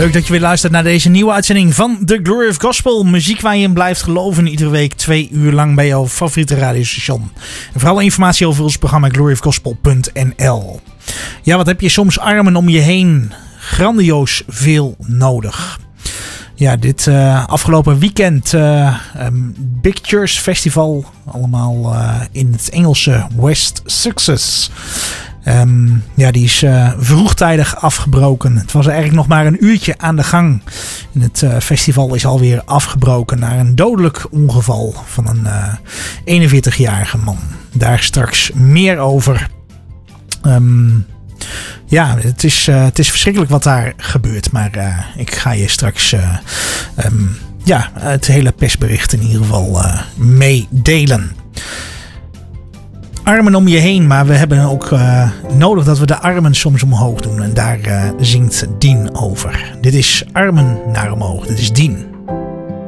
Leuk dat je weer luistert naar deze nieuwe uitzending van The Glory of Gospel. Muziek waar je in blijft geloven. Iedere week 2 uur lang bij jouw favoriete radiostation. En voor alle informatie over ons programma gloryofgospel.nl. Ja, wat heb je soms armen om je heen? Grandioos veel nodig. Ja, dit afgelopen weekend Big Church Festival. Allemaal in het Engelse West Sussex. Ja, die is vroegtijdig afgebroken. Het was eigenlijk nog maar een uurtje aan de gang. En het festival is alweer afgebroken na een dodelijk ongeval van een 41-jarige man. Daar straks meer over. Ja, het is verschrikkelijk wat daar gebeurt. Maar ik ga je straks het hele persbericht in ieder geval meedelen. Armen om je heen, maar we hebben ook nodig dat we de armen soms omhoog doen. En daar zingt Dien over. Dit is Armen naar omhoog. Dit is Dien.